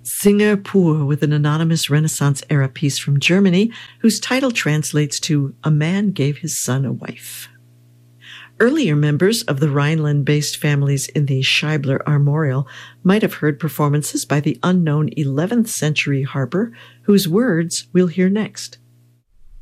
Singer pur with an anonymous Renaissance-era piece from Germany whose title translates to A Man Gave His Son a Wife. Earlier members of the Rhineland-based families in the Scheibler Armorial might have heard performances by the unknown 11th century harper, whose words we'll hear next.